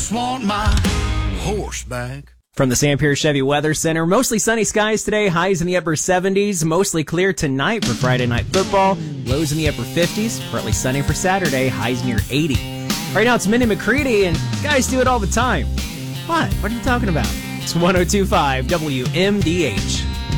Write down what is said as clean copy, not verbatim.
just want my horse back. From the Sanpierre Chevy Weather Center, mostly sunny skies today, highs in the upper 70s, mostly clear tonight for Friday Night Football, lows in the upper 50s, partly sunny for Saturday, highs near 80. Right now it's Minnie McCready, and guys do it all the time. What? What are you talking about? It's 102.5 WMDH.